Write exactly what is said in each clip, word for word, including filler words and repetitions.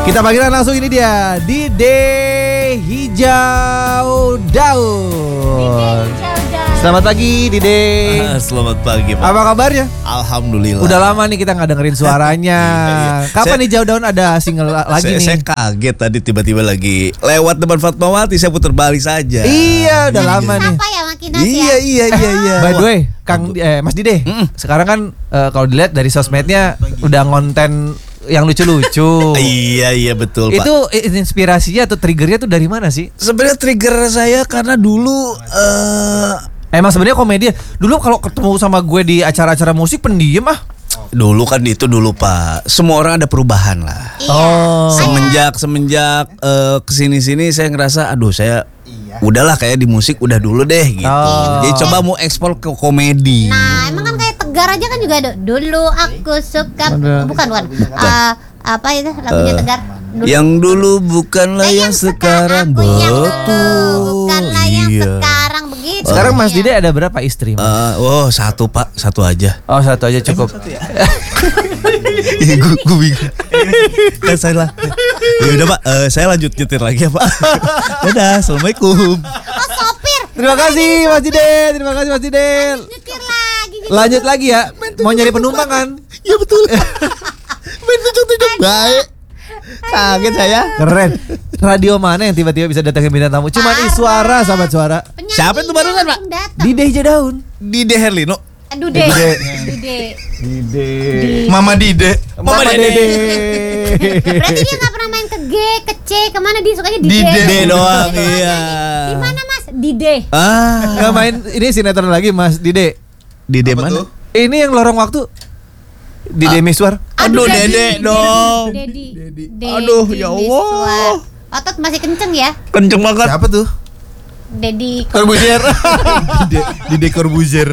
Kita panggilan langsung, ini dia Dide Hijau Daun. Selamat pagi Dide. Ah, selamat pagi Pak. Apa kabarnya? Alhamdulillah. Udah lama nih kita nggak dengerin suaranya. Kapan Saya- nih Hijau Daun ada single lagi saya, nih? saya kaget tadi tiba-tiba lagi lewat depan Fatmawati, saya putar balik saja. Iya, udah lama nih. Apa ya makin ya? Iya iya iya iya. By the way, Kang eh, Mas Dide, Mm. sekarang kan eh, kalau dilihat dari sosmednya udah ngonten yang lucu-lucu. Iya iya betul Pak. Itu i- inspirasinya atau triggernya tuh dari mana sih? Sebenarnya trigger saya karena dulu eh Emang sebenarnya komedi. Dulu kalau ketemu sama gue di acara-acara musik pendiam ah. dulu kan itu dulu Pak. Semua orang ada perubahan lah. Iya. Oh. Semenjak semenjak eh, kesini-sini saya ngerasa aduh saya udahlah kayak di musik udah dulu deh gitu. Oh. Jadi coba mau ekspor ke komedi. Nah, emang kan kayak Tegar aja kan juga ada. Dulu aku suka Ada. bukan bukan. Eh, apa itu lagunya Tegar? Dulu. Yang dulu bukanlah Eh, yang sekarang, aku yang dulu, betul. bukanlah yang Iya. sekarang begitu. Sekarang Mas Iya. Dide ada berapa istri? Mas? Eh, oh satu Pak, satu aja. Oh, satu aja cukup. Iya, gue gue bingung. Kan saya lah. Ya udah Pak, eh, saya lanjut nyetir lagi ya Pak. Dadah, assalamualaikum. Oh, sopir. Terima kasih Mas Dide, terima kasih Mas Dide. Nyetir lagi. Lanjut lagi ya. Mau nyari penumpang kan? Ya betul. Main tunjuk-tunjuk baik. Kaget saya. Keren. Radio mana yang tiba-tiba bisa datangin bintang tamu? Cuman ih suara, sahabat suara. Penyanyinya Siapa itu barusan, Pak? langsung datang. Dide Hijau Daun. Dide Herlino. Aduh deh. Dude. Dide. Mama Dide. Mama Dede. Berarti dia nggak pernah main ke G, ke C, kemana dia sukanya di D. Dide. Dide doang, iya. Di mana Mas? Di D. Ah, Nggak main ini sinetron lagi Mas Dide. Dide Apa mana? tuh? Ini yang lorong waktu. Dide Miswar. Aduh, Dedi, Dede dong. Dedi. Dedi. Aduh, ya Allah. Otot masih kenceng ya, Kenceng banget. Siapa tuh? Dedi. Corbuzier. Dide, Dide Corbuzier.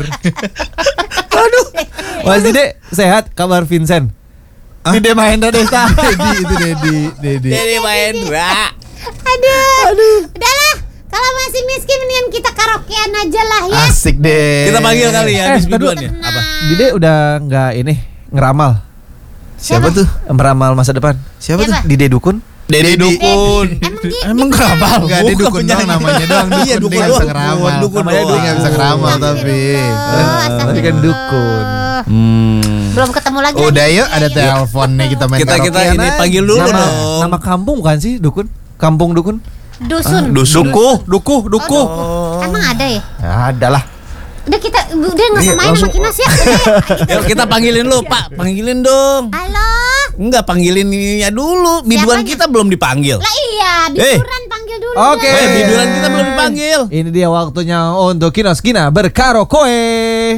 Mas Dide sehat, kabar Vincent. Dide Mahendra Desta. Dedi itu Dedi, Dedi. Dede Mahendra. Aduh. Aduh. Udahlah. Kalau masih miskin mendingan kita karaokean aja lah ya. Asik deh. Kita panggil kali ya Eh, habis tadu- biduan ya. Apa? Dide udah nggak ini ngeramal, Siapa tuh? meramal masa depan. Siapa tuh? Siapa? Dide Dukun. Dede Dukun. Emang dia Emang dia ngeramal? Enggak, dia Bukan dukun doang penyanyi. namanya doang. Dukun, Iya, dukun dia nggak bisa doang. ngeramal. Dukun Namanya dia doang. nggak bisa ngeramal tapi. Astagfirullah. Tapi kan dukun. Hmm. Belum ketemu lagi. Udah lagi. yuk, ada telepon nih kita main Kita kita karaokean ini aja. panggil dulu Nama, dong. nama kampung bukan sih Dukun? Kampung Dukun. Dusun. Dusun. Dukuh, Dukuh, Dukuh. Oh, Emang ada ya? Ada lah. Udah kita udah nggak usah Iya, main langsung. sama Kinas ya. Yuk kita panggilin lu, Pak. Panggilin dong. Halo. Enggak, panggilin ininya dulu. Biduan Siapanya? kita belum dipanggil. Lah iya, biduran panggil dulu. Oke. dong. Eh, biduan kita belum dipanggil. Ini dia waktunya untuk Kinos Kina berkaraoke.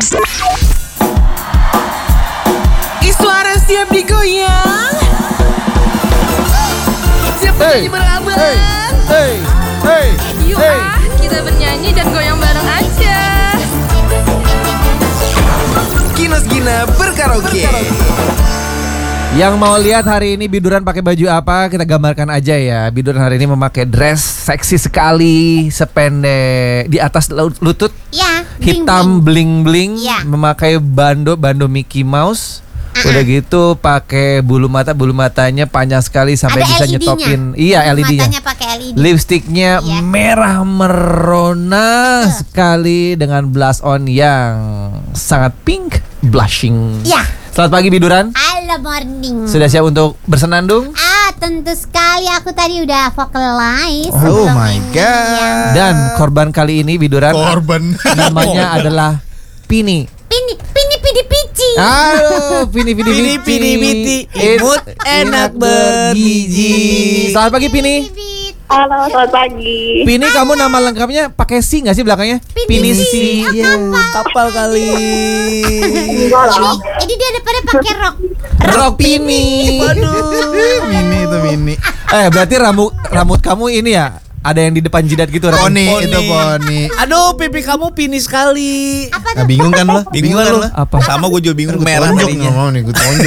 Suara siap digoyang. Siap bernyanyi berabang. Hey, hey, hey, Yuk ah, kita bernyanyi dan goyang bareng aja. Kinos Gina berkaraoke. Yang mau lihat hari ini Biduran pakai baju apa, kita gambarkan aja ya. Biduran hari ini memakai dress seksi sekali, sependek di atas lut- lutut, Ya, hitam bling-bling, Iya. memakai bando bando Mickey Mouse. Udah gitu pakai bulu mata, bulu matanya panjang sekali sampai Ada bisa L E D-nya. nyetopin. Iya, L E D-nya. Matanya pakai L E D. Lipstiknya Iya. merah merona sekali dengan blush on yang sangat pink, blushing. Ya. Selamat pagi Biduran. Halo morning. Sudah siap untuk bersenandung? Ah, tentu sekali aku tadi udah vocalize. Oh sebelum my ini. god. Dan korban kali ini Biduran Korban. namanya adalah Pini. Pini, pini, pidi, pici. Halo, Pini Pini Pini, Pini, Biti, imut, enak bergizi. Selamat pagi Pini. Halo, selamat pagi. Pini, kamu nama lengkapnya pakai si nggak sih belakangnya? Pini Si. Si. Oh, Iya. Kapal kali. Ini, ini dia daripada pakai rok. Rock Pini. Mini itu mini. Eh, berarti rambut rambut kamu ini ya? Ada yang di depan jidat gitu rambut. Poni Poni. itu poni. Aduh, pipi kamu pini sekali. Apa Nah, bingung kan lo? Bingung kan lu? Apa? Sama gue juga bingung. Gue Merah tonjok tadinya. nggak mau nih, gue tonjok.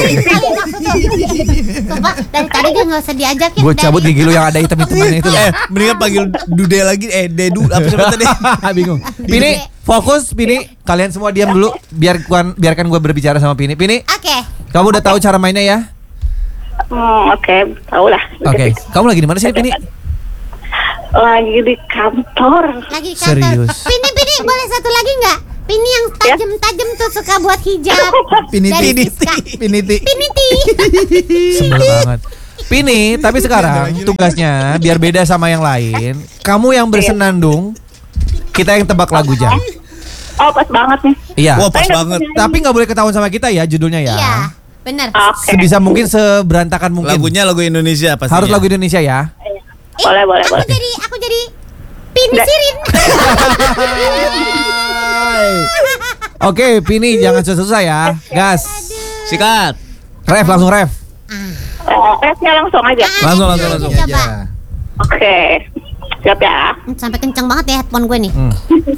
Coba dari tadi dia nggak usah diajakin. Gue dari- cabut gigi lu yang ada hitam-hitamannya itu loh. Eh, mendingan panggil Dude lagi. Eh, Dedu. Apa siapa tadi? Bingung. Pini, fokus Pini. Kalian semua diam dulu. Biarkan biarkan gue berbicara sama Pini. Pini, Oke. kamu udah tahu cara mainnya ya? Hmm, oke, tahu lah. Oke, kamu lagi di mana sih, Pini? Lagi di kantor. Lagi di kantor. Serius? Pini, Pini, boleh satu lagi nggak? Pini yang tajam-tajam tuh suka buat hijab. Piniti, Dari Siska. piniti. Piniti. Sebel banget. Pini, tapi sekarang tugasnya biar beda sama yang lain. Kamu yang bersenandung, kita yang tebak lagu Jam. Oh, pas banget nih. Iya. Wah, pas banget. Tapi nggak boleh ketahuan sama kita ya judulnya ya. Iya, benar. Oke. Sebisa mungkin seberantakan mungkin. Lagunya lagu Indonesia pastinya. Harus lagu Indonesia ya. Boleh, boleh, Aku boleh. jadi, aku jadi Pini Sirin. Oke, Pini jangan susah-susah ya. Gas. Sikat. Ref langsung ref. Eh, Tesnya langsung aja. Ah, Langsung, ayo, langsung, langsung. Coba. Ya. Oke. Siap ya. Hmm, Sampai kencang banget ya headphone gue nih. Hmm.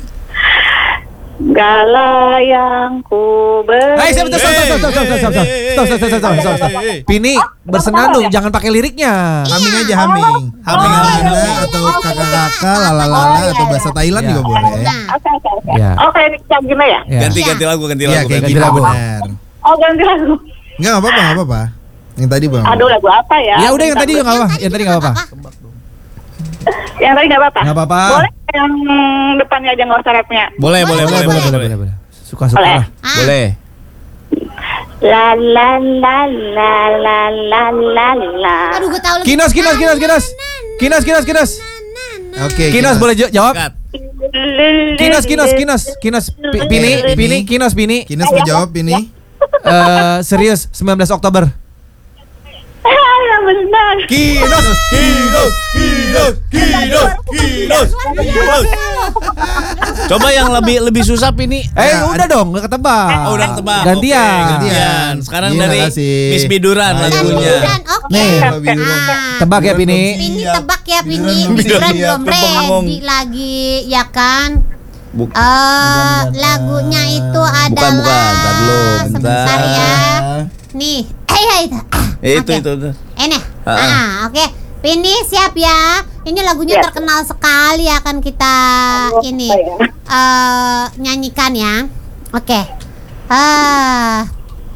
Segala yang ku beri. Eh, stop, stop, stop, stop, stop, stop, stop, stop, stop, stop, stop, stop, stop, stop. Pini bersenandung, jangan pakai liriknya. Humming aja humming. Humming alhamdulillah atau kakak-kakak lalalala atau bahasa Thailand Ya. juga boleh. Nah, Oke, oke, oke. Ya. Oke, ini kita gimana ya? Ya. Ganti ganti lagu, ganti Iya lagu. kayak ganti gitu lagu. benar. Oh, ganti lagu. Enggak enggak apa-apa, enggak apa-apa. Yang tadi bang. Aduh, lagu apa ya? Ya udah yang tadi nggak apa-apa, yang tadi nggak apa-apa. Yang tadi nggak apa-apa. Nggak apa-apa. Boleh yang depannya aja nggak usah rapnya. Boleh, boleh, boleh, boleh, Boleh, boleh, boleh. Suka-suka Boleh. lah. Ah, Boleh. La la la la la la la la. Aduh, gue tahu lagi. Kinos, kinos, kinos, kinos. Kinos, kinos, kinos. Oke. Kinos boleh jo- jawab? Sikat. Kinos, kinos, kinos, kinos. Pi- Pini, Pini. Pini, kinos, Pini. Kinos mau jawab ini. Eh, serius, sembilan belas Oktober. Ah, yang benar. Kinos, kinos, kinos, kinos, kinos, kinos. Coba yang lebih lebih susah Pini. Eh, Ya, udah dong, udah ketebak. Oh, udah tebak. Gantian. Oke, gantian. Sekarang Iya, dari makasih. Miss Biduran Ayo. lagunya. Biduran, oke. Nih. Ah, Tebak ya, Pini. Pini tebak ya, Pini. Biduran, Biduran biduran, belum bengong. ready lagi, ya kan? Buk- Eh, lagunya itu adalah Bukan, bukan. Ntar dulu, bentar. sebentar ya. Nih, eh ya itu. Eh, itu, Oke. itu, itu. Ini. Ah, ah. Ah, oke. Pini siap ya. Ini lagunya Ya. terkenal sekali akan kita ini ya. eh nyanyikan ya. Oke. Ah.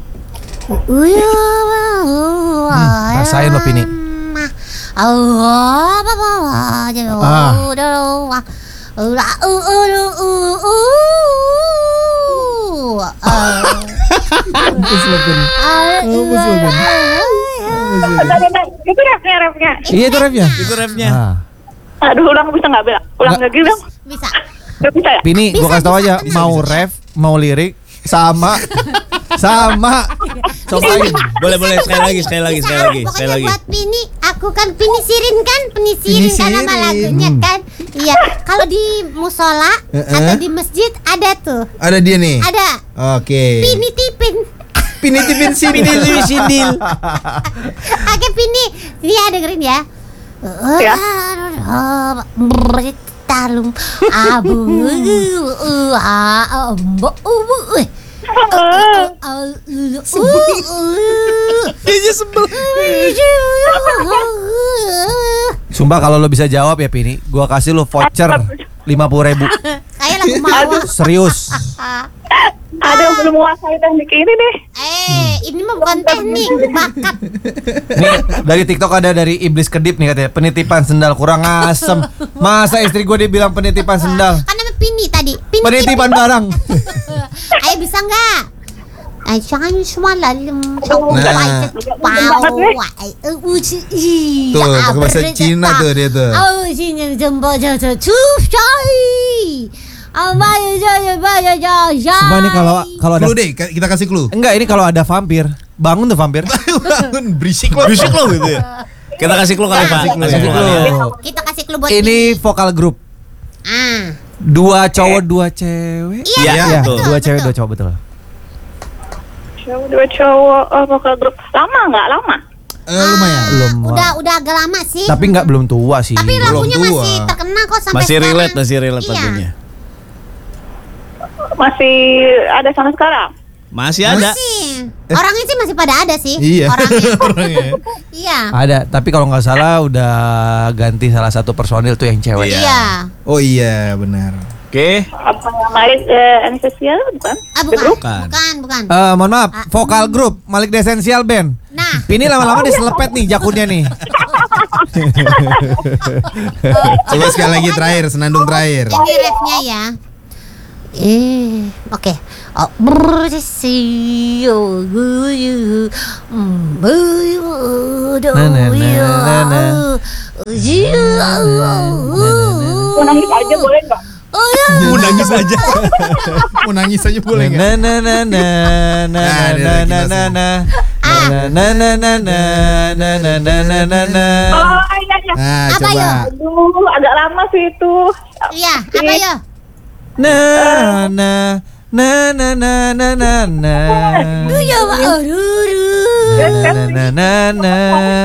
Hmm, rasain lo, Pini. Ah. Bentar, bentar. Itu rapnya, rapnya. Iya itu refnya. Itu refnya. Ah. Aduh, ulang bisa nggak Bel? Ulang Nggak. lagi dong. Bisa. Nggak bisa ya? Pini, gua Bisa, kasih tau bisa, aja, bisa, mau ref, mau lirik, sama, sama. Cobain. Boleh, boleh sekali lagi, sekali lagi, sekali lagi, sekali Pokoknya lagi. buat Pini, aku kan Pini Sirin kan, Pini Sirin kan nama Sirin. lagunya kan. Iya, kalau di musola Eh-eh. atau di masjid ada tuh. Ada dia nih. Ada Oke. Pini tipin. Pini tipin sini. Pini Dewi Sindil. Oke Pini, dia dengerin ya. Ya. Talum abu Kayaknya sebel. Sumpah kalau lo bisa jawab ya Pini, gua kasih lo voucher lima puluh ribu. Kayak lagu mau. Serius. Ada yang belum menguasai teknik ini deh. Eh, ini mah bukan teknik, bakat. Nih dari TikTok ada dari Iblis Kedip nih katanya, penitipan sendal kurang asem. Masa istri gue dibilang penitipan sendal? Kan nama Pini tadi. Pini Penitipan barang. Ayo bisa nggak? Ay, jangan semua lalim. Nah. Tuh, pakai bahasa Cina tuh dia tuh. Oh, Cina jumbo jatuh cusai. Apa ya ya ya ya. Sumpah nih kalau kalau ada Clue deh, kita kasih clue. enggak ini kalau ada vampir, bangun tuh vampir. Bangun berisik loh. Berisik lo gitu ya. Kita kasih clue kali, Pak. Kasih clue. Kasih clue kali ya. Kita kasih clue buat Ini vokal grup. Ah. Dua cowok, dua cewek. Iya, Iya, Ya, betul. dua cewek, dua cowok betul. Cowok, dua cowok, oh, vokal grup. Lama nggak? Lama? Eh, lumayan. Belum. Udah udah agak lama sih. Tapi nggak belum tua sih. Tapi lagunya tua. masih terkenal kok sampai Masih sekarang. relate, masih relate Iya. lagunya. Masih ada sampai sekarang? Masih ada. Masih. Orangnya sih masih pada ada sih. Iya. Orangnya. Orangnya. Iya. Ada, tapi kalau nggak salah udah ganti salah satu personil tuh yang cewek. Iya. Iya. Oh iya, benar. Oke. Apa Malik uh, Anesthesia bukan? Ah bukan, Bukan. bukan, bukan. Eh, mohon maaf, vokal grup Malik The Essential Band. Nah, Ini lama-lama diselepet nih jakunnya nih. Coba sekali lagi terakhir, senandung terakhir. ini refnya ya. Eh, oke. Oh, bersih, oh, guyu, mm, buyu, do, Na, na, na, yu, na, na. oh, yu, Mau nangis aja boleh nggak? oh, ya. Mau nangis aja. Mau nangis aja boleh nggak? Na na na na na na Nah, na dia na lagi na langsung. na na na na na na na na na na na na. Oh iya iya. Nah, Apa, coba. yo? Aduh, agak lama sih itu. Iya, apa ya? Na na na na na na na na. Iya, Pak. Aduh, Na na na na.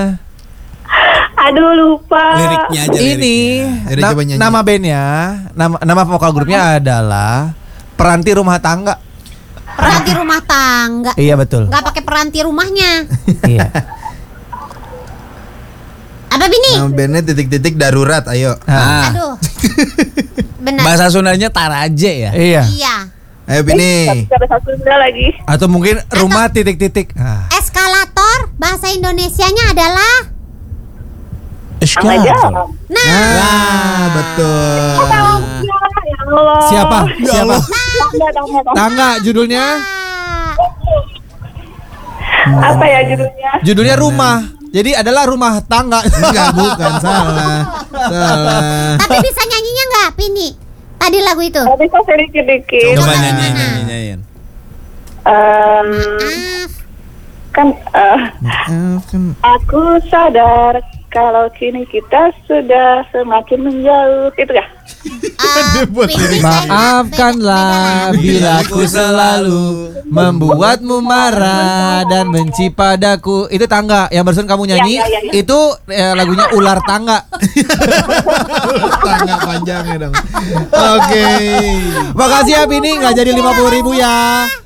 Aduh lupa. Liriknya aja. Ini liriknya. Yaudah, na- coba nyanyi. nama bandnya, nama nama vokal grupnya adalah Peranti Rumah Tangga. peranti rumah tangga. Iya betul. Nggak pakai peranti rumahnya. Iya. Apa Bini? Nama bandnya titik-titik darurat, ayo. Nah, Aduh. Benar. Bahasa Sundanya Taraje ya. iya. Iya. Ayo Bini. Tapi ada satu Sunda lagi. Atau mungkin rumah titik-titik. Ah. Eskalator bahasa Indonesianya adalah Sama aja. nah. Ah, betul. Ya Allah. Siapa? Ya Siapa? Allah. Tangga, tangga, tangga. Tangga judulnya. Apa ya judulnya? Judulnya rumah. Jadi adalah rumah tangga. Enggak, bukan, salah. Salah. Tapi bisa nyanyinya nggak, Pini? Tadi lagu itu. Tapi kok sedikit-dikit. Coba Coba, nyanyi nah. nyanyi nyanyiin. Em, Maaf. kan eh, Maafkan. aku sadar kalau kini kita sudah semakin menjauh. Itu ya? Ah, Buat Pini, diri. saya- Maafkanlah beda- beda bila ku selalu membuatmu marah dan benci padaku. Itu tangga yang barusan kamu nyanyi. Ya, ya, ya, ya. Itu eh, lagunya Ular Tangga. Tangga panjangnya dong. Oke. Makasih ya Bini, nggak jadi lima puluh ribu ya.